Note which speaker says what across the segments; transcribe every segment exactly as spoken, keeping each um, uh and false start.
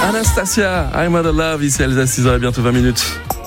Speaker 1: Anastasia, I'm out of love, ici Alsace, six heures et bientôt vingt minutes.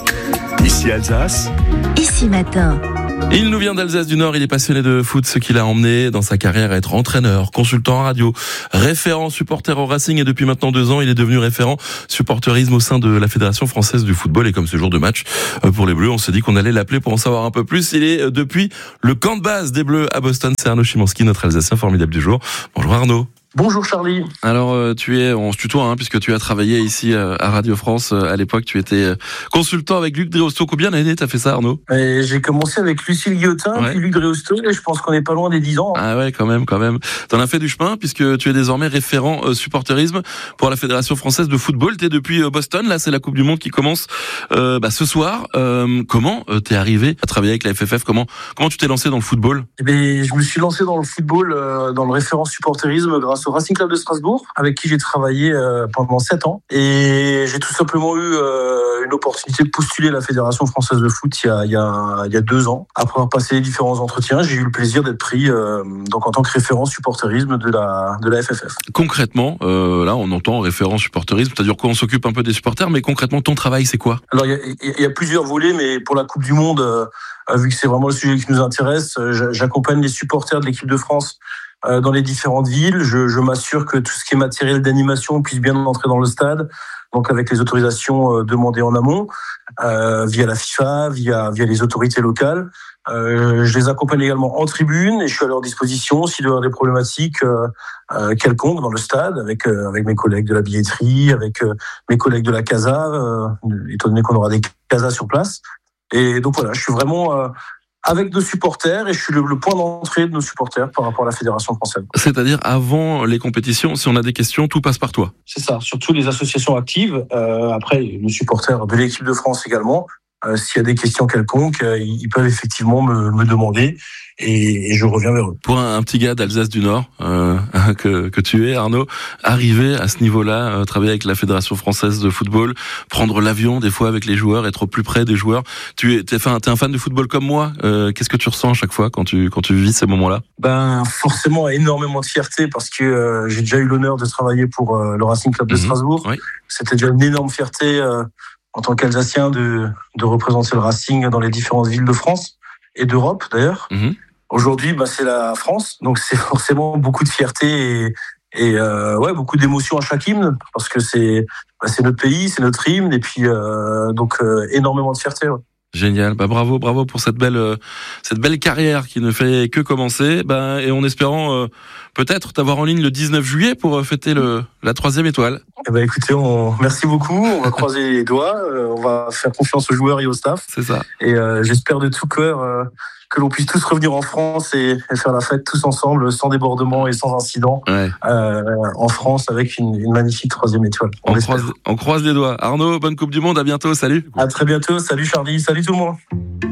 Speaker 2: Ici Alsace.
Speaker 3: Ici Matin.
Speaker 1: Il nous vient d'Alsace du Nord, il est passionné de foot, ce qui l'a emmené dans sa carrière à être entraîneur, consultant en radio, référent supporter au Racing et depuis maintenant deux ans, il est devenu référent supporterisme au sein de la Fédération Française du Football. Et comme ce jour de match pour les Bleus, on s'est dit qu'on allait l'appeler pour en savoir un peu plus. Il est depuis le camp de base des Bleus à Boston. C'est Arnaud Szymanski, notre Alsacien formidable du jour. Bonjour Arnaud.
Speaker 4: Bonjour Charlie.
Speaker 1: Alors euh, tu es, on se tutoie hein, puisque tu as travaillé ici euh, à Radio France. Euh, à l'époque, tu étais euh, consultant avec Luc Dréosto. Combien d'années t'as fait ça, Arnaud ?
Speaker 4: Et j'ai commencé avec Lucille Guillotin,
Speaker 1: ouais.
Speaker 4: puis Luc Dréosto, et je pense qu'on n'est pas loin des dix ans. Hein.
Speaker 1: Ah ouais, quand même, quand même. T'en as fait du chemin puisque tu es désormais référent euh, supporterisme pour la Fédération Française de Football. T'es depuis euh, Boston. Là, c'est la Coupe du Monde qui commence euh, bah, ce soir. Euh, comment euh, t'es arrivé à travailler avec la F F F ? Comment comment tu t'es lancé dans le football ?
Speaker 4: Eh bien, je me suis lancé dans le football, euh, dans le référent supporterisme grâce au Racing Club de Strasbourg, avec qui j'ai travaillé euh, pendant sept ans. Et j'ai tout simplement eu euh, une opportunité de postuler à la Fédération Française de Foot il y a, il y a, il y a deux ans. Après avoir passé les différents entretiens, j'ai eu le plaisir d'être pris euh, donc en tant que référent supporterisme de la, de la F F F.
Speaker 1: Concrètement, euh, là, on entend référent supporterisme, c'est-à-dire quoi ? On s'occupe un peu des supporters, mais concrètement, ton travail, c'est quoi ?
Speaker 4: Alors, il y a, il y a plusieurs volets, mais pour la Coupe du Monde, euh, vu que c'est vraiment le sujet qui nous intéresse, j'accompagne les supporters de l'équipe de France dans les différentes villes. Je, je m'assure que tout ce qui est matériel d'animation puisse bien entrer dans le stade, donc avec les autorisations euh, demandées en amont, euh, via la FIFA, via, via les autorités locales. Euh, je les accompagne également en tribune et je suis à leur disposition s'il y a des problématiques euh, euh, quelconques dans le stade, avec, euh, avec mes collègues de la billetterie, avec euh, mes collègues de la Casa, euh, étant donné qu'on aura des Casas sur place. Et donc voilà, je suis vraiment... Euh, avec nos supporters, et je suis le, le point d'entrée de nos supporters par rapport à la Fédération française.
Speaker 1: C'est-à-dire, avant les compétitions, si on a des questions, tout passe par toi.
Speaker 4: C'est ça, surtout les associations actives. Euh, après, nos supporters de l'équipe de France également. Euh, s'il y a des questions quelconques, euh, ils peuvent effectivement me, me demander et, et je reviens vers eux.
Speaker 1: Pour un, un petit gars d'Alsace du Nord, euh, que, que tu es, Arnaud, arriver à ce niveau-là, euh, travailler avec la Fédération Française de Football, prendre l'avion des fois avec les joueurs, être au plus près des joueurs. Tu es, t'es, t'es un fan de football comme moi. Euh, qu'est-ce que tu ressens à chaque fois quand tu, quand tu vis ces moments-là ?
Speaker 4: Ben, forcément, énormément de fierté parce que euh, j'ai déjà eu l'honneur de travailler pour euh, le Racing Club de mmh, Strasbourg. Oui. C'était déjà une énorme fierté euh, en tant qu'Alsacien de, de représenter le Racing dans les différentes villes de France et d'Europe d'ailleurs. Mmh. Aujourd'hui, bah, c'est la France, donc c'est forcément beaucoup de fierté et, et euh, ouais, beaucoup d'émotions à chaque hymne parce que c'est, bah, c'est notre pays, c'est notre hymne et puis euh, donc euh, énormément de fierté. Ouais.
Speaker 1: Génial, bah bravo, bravo pour cette belle, euh, cette belle carrière qui ne fait que commencer. Bah, et en espérant euh, peut-être t'avoir en ligne le dix-neuf juillet pour euh, fêter le, la troisième étoile.
Speaker 4: Eh ben écoutez, on, merci beaucoup. On va croiser les doigts. Euh, on va faire confiance aux joueurs et au staff.
Speaker 1: C'est ça.
Speaker 4: Et euh, j'espère de tout cœur euh, que l'on puisse tous revenir en France et, et faire la fête tous ensemble, sans débordement et sans incident, ouais. euh, en France avec une, une magnifique troisième étoile.
Speaker 1: On, on, croise, on croise les doigts. Arnaud, bonne Coupe du Monde, à bientôt, salut.
Speaker 4: À très bientôt, salut Charlie, salut tout le monde.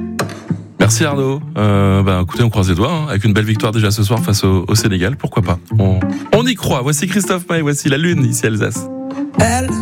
Speaker 1: Merci Arnaud. Euh, bah, écoutez, on croise les doigts, hein, avec une belle victoire déjà ce soir face au, au Sénégal, pourquoi pas. On, on y croit. Voici Christophe Maé, voici la Lune ici à Alsace. Elle